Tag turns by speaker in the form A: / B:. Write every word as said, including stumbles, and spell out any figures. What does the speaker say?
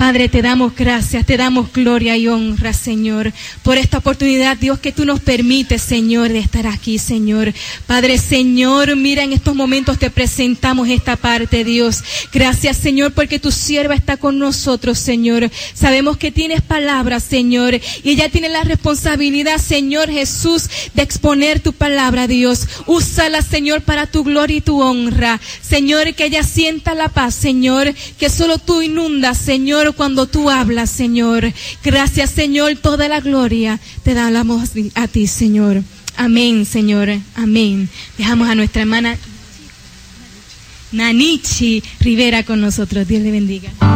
A: Padre, te damos gracias, te damos gloria y honra, Señor, por esta oportunidad, Dios, que tú nos permites, Señor, de estar aquí, Señor. Padre, Señor, mira, en estos momentos te presentamos esta parte, Dios. Gracias, Señor, porque tu sierva está con nosotros, Señor. Sabemos que tienes palabras, Señor, y ella tiene la responsabilidad, Señor Jesús, de exponer tu palabra, Dios. Úsala, Señor, para tu gloria y tu honra. Señor, que ella sienta la paz, Señor, que solo tú inundas, Señor, cuando tú hablas, Señor. Gracias, Señor, toda la gloria te damos a ti, Señor. Amén, Señor, amén. Dejamos a nuestra hermana Nanichi Rivera con nosotros. Dios le bendiga.